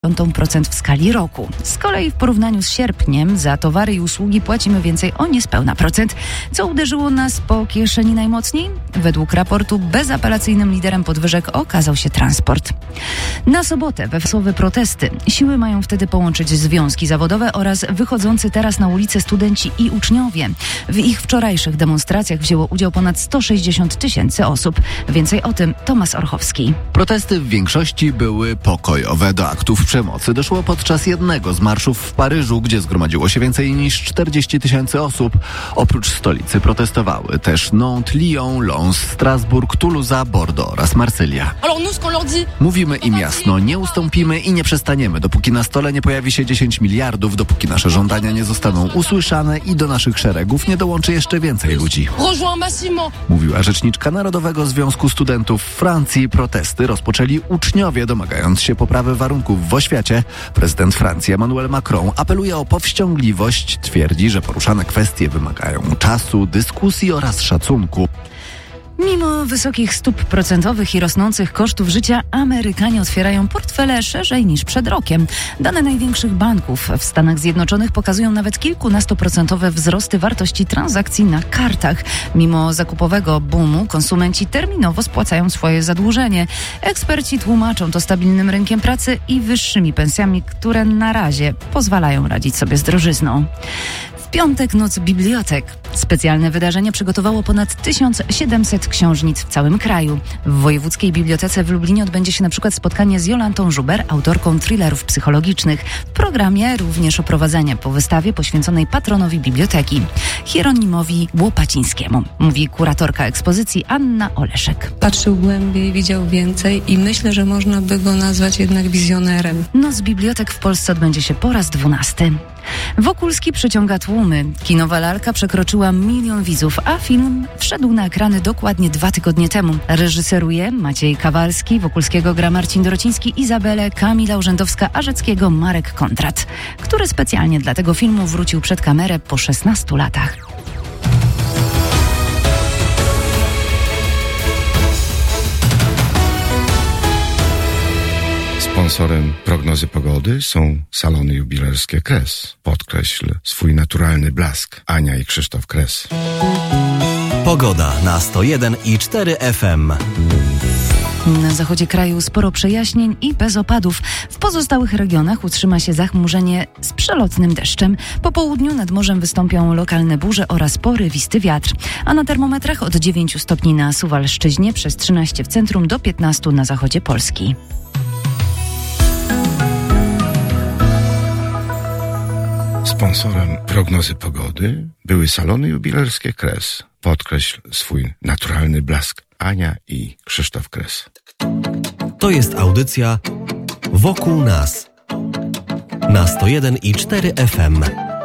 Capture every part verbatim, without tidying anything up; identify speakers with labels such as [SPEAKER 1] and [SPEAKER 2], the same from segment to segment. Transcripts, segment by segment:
[SPEAKER 1] dziesiąt procent w skali roku. Z kolei w porównaniu z sierpniem za towary i usługi płacimy więcej o niespełna procent. Co uderzyło nas po kieszeni najmocniej? Według raportu bezapelacyjnym liderem podwyżek okazał się transport. Na sobotę we wesołe protesty. Siły mają wtedy połączyć związki zawodowe oraz wychodzący teraz na ulicę studenci i uczniowie. W ich wczorajszych demonstracjach wzięło udział ponad sto sześćdziesiąt tysięcy osób. Więcej o tym Tomasz Orchowski.
[SPEAKER 2] Protesty w większości były pokojowe. Do aktów przemocy doszło podczas jednego z marszów w Paryżu, gdzie zgromadziło się więcej niż czterdzieści tysięcy osób. Oprócz stolicy protestowały też Nantes, Lyon, Lens, Strasburg, Toulouse, Bordeaux oraz Marsylia. Mówimy im jasno, nie ustąpimy i nie przestaniemy, dopóki na stole nie pojawi się dziesięć miliardów, dopóki nasze żądania nie zostaną usłyszane i do naszych szeregów nie dołączy jeszcze więcej ludzi. Mówiła rzeczniczka Narodowego Związku Studentów Francji. Protesty rozpoczęli uczniowie, domagając się poprawy warunków w oświacie. Prezydent Francji Emmanuel Macron apeluje o powściągliwość. Twierdzi, że poruszane kwestie wymagają czasu, dyskusji oraz szacunku.
[SPEAKER 1] Mimo wysokich stóp procentowych i rosnących kosztów życia, Amerykanie otwierają portfele szerzej niż przed rokiem. Dane największych banków w Stanach Zjednoczonych pokazują nawet kilkunastoprocentowe wzrosty wartości transakcji na kartach. Mimo zakupowego boomu konsumenci terminowo spłacają swoje zadłużenie. Eksperci tłumaczą to stabilnym rynkiem pracy i wyższymi pensjami, które na razie pozwalają radzić sobie z drożyzną. W piątek noc bibliotek. Specjalne wydarzenie przygotowało ponad tysiąc siedemset książnic w całym kraju. W Wojewódzkiej Bibliotece w Lublinie odbędzie się na przykład spotkanie z Jolantą Żuber, autorką thrillerów psychologicznych. W programie również oprowadzenie po wystawie poświęconej patronowi biblioteki, Hieronimowi Łopacińskiemu, mówi kuratorka ekspozycji Anna Oleszek.
[SPEAKER 3] Patrzył głębiej, widział więcej i myślę, że można by go nazwać jednak wizjonerem.
[SPEAKER 1] Noc bibliotek w Polsce odbędzie się po raz dwunasty. Wokulski przyciąga tłumy. Kinowa lalka przekroczyła milion widzów, a film wszedł na ekrany dokładnie dwa tygodnie temu. Reżyseruje Maciej Kawalski, Wokulskiego gra Marcin Dorociński, Izabelę, Kamila Urzędowska, a Rzeckiego Marek Kontrat, który specjalnie dla tego filmu wrócił przed kamerę po szesnastu latach.
[SPEAKER 4] Sponsorem prognozy pogody są salony jubilerskie Kres. Podkreśl swój naturalny blask. Ania i Krzysztof Kres.
[SPEAKER 5] Pogoda na sto jeden i cztery F M.
[SPEAKER 1] Na zachodzie kraju sporo przejaśnień i bez opadów. W pozostałych regionach utrzyma się zachmurzenie z przelotnym deszczem. Po południu nad morzem wystąpią lokalne burze oraz porywisty wiatr. A na termometrach od dziewięciu stopni na Suwalszczyźnie, przez trzynaście w centrum do piętnastu na zachodzie Polski.
[SPEAKER 4] Sponsorem prognozy pogody były salony jubilerskie Kres. Podkreśl swój naturalny blask. Ania i Krzysztof Kres.
[SPEAKER 5] To jest audycja Wokół nas na sto jeden i cztery F M.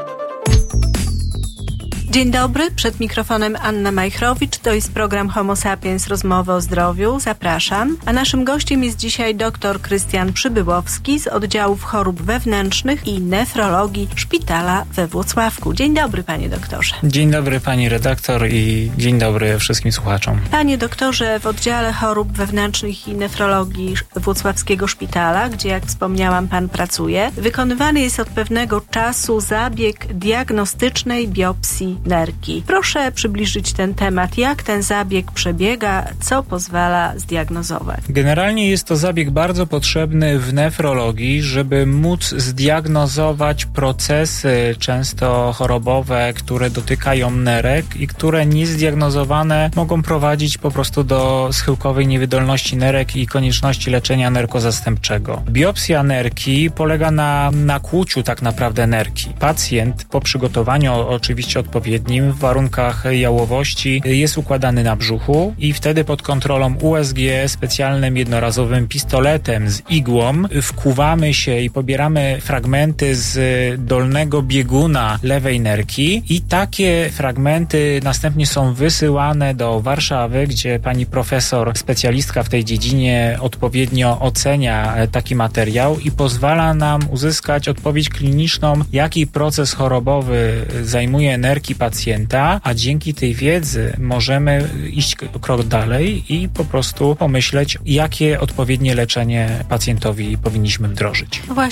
[SPEAKER 6] Dzień dobry, przed mikrofonem Anna Majchrowicz. To jest program Homo Sapiens, rozmowy o zdrowiu. Zapraszam. A naszym gościem jest dzisiaj dr Krystian Przybyłowski z oddziałów chorób wewnętrznych i nefrologii Szpitala we Włocławku. Dzień dobry, panie doktorze.
[SPEAKER 7] Dzień dobry, pani redaktor i dzień dobry wszystkim słuchaczom.
[SPEAKER 6] Panie doktorze, w oddziale chorób wewnętrznych i nefrologii Włocławskiego Szpitala, gdzie, jak wspomniałam, pan pracuje, wykonywany jest od pewnego czasu zabieg diagnostycznej biopsji nerki. Proszę przybliżyć ten temat, jak ten zabieg przebiega, co pozwala zdiagnozować.
[SPEAKER 7] Generalnie jest to zabieg bardzo potrzebny w nefrologii, żeby móc zdiagnozować procesy często chorobowe, które dotykają nerek i które niezdiagnozowane mogą prowadzić po prostu do schyłkowej niewydolności nerek i konieczności leczenia nerkozastępczego. Biopsja nerki polega na nakłuciu tak naprawdę nerki. Pacjent po przygotowaniu oczywiście odpowiednim w warunkach jałowości jest układany na brzuchu i wtedy pod kontrolą U S G specjalnym jednorazowym pistoletem z igłą wkuwamy się i pobieramy fragmenty z dolnego bieguna lewej nerki i takie fragmenty następnie są wysyłane do Warszawy, gdzie pani profesor, specjalistka w tej dziedzinie odpowiednio ocenia taki materiał i pozwala nam uzyskać odpowiedź kliniczną, jaki proces chorobowy zajmuje nerki pacjenta, a dzięki tej wiedzy możemy iść krok dalej i po prostu pomyśleć, jakie odpowiednie leczenie pacjentowi powinniśmy wdrożyć.
[SPEAKER 6] Właśnie